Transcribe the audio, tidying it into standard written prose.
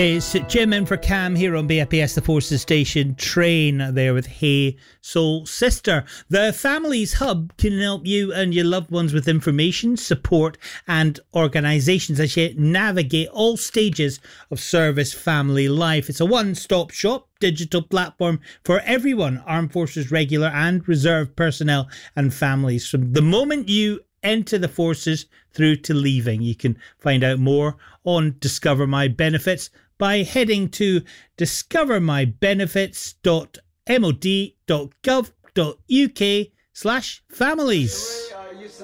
It's Jim in for Cam here on BFBS, the Forces Station. Train there with Hey Soul Sister. The Families Hub can help you and your loved ones with information, support and organisations as you navigate all stages of service family life. It's a one-stop shop digital platform for everyone, armed forces, regular and reserve personnel and families. From the moment you enter the forces through to leaving. You can find out more on Discover My Benefits by heading to discovermybenefits.mod.gov.uk/families.